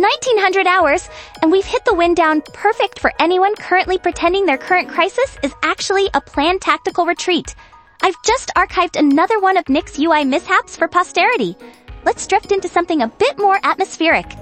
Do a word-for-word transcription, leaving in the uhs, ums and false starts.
nineteen hundred hours, and we've hit the wind down perfect for anyone currently pretending their current crisis is actually a planned tactical retreat. I've just archived another one of Nick's U I mishaps for posterity. Let's drift into something a bit more atmospheric.